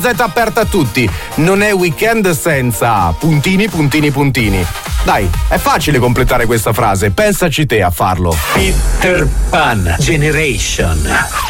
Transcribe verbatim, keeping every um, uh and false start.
Z aperta a tutti. Non è weekend senza puntini, puntini, puntini. Dai, è facile completare questa frase. Pensaci te a farlo. Peter Pan Generation.